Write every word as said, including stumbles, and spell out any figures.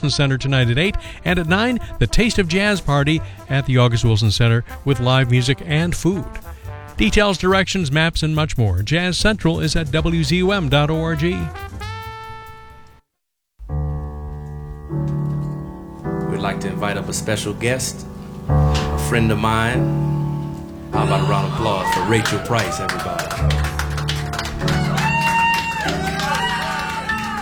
Wilson Center tonight at eight, and at nine, the Taste of Jazz Party at the August Wilson Center with live music and food. Details, directions, maps, and much more. Jazz Central is at W Z U M dot org. We'd like to invite up a special guest, a friend of mine. How about a round of applause for Rachel Price, everybody?